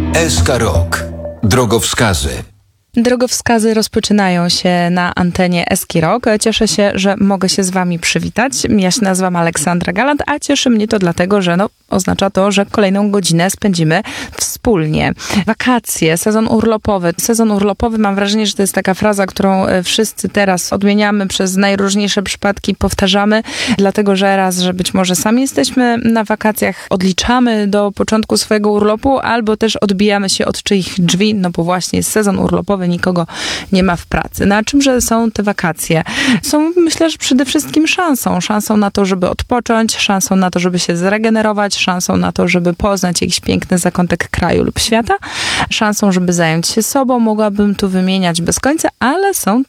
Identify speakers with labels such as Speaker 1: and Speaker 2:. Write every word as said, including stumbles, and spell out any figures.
Speaker 1: S K Rock. Drogowskazy.
Speaker 2: Drogowskazy rozpoczynają się na antenie Eski Rock. Cieszę się, że mogę się z wami przywitać. Ja się nazywam Aleksandra Galant, a cieszy mnie to dlatego, że no, oznacza to, że kolejną godzinę spędzimy wspólnie. Wakacje, sezon urlopowy. Sezon urlopowy, mam wrażenie, że to jest taka fraza, którą wszyscy teraz odmieniamy, przez najróżniejsze przypadki powtarzamy, dlatego że raz, że być może sami jesteśmy na wakacjach, odliczamy do początku swojego urlopu, albo też odbijamy się od czyichś drzwi, no bo właśnie jest sezon urlopowy, nikogo nie ma w pracy. Na czymże są te wakacje? Są, myślę, że przede wszystkim szansą. Szansą na to, żeby odpocząć, szansą na to, żeby się zregenerować, szansą na to, żeby poznać jakiś piękny zakątek kraju lub świata, szansą, żeby zająć się sobą. Mogłabym tu wymieniać bez końca, ale są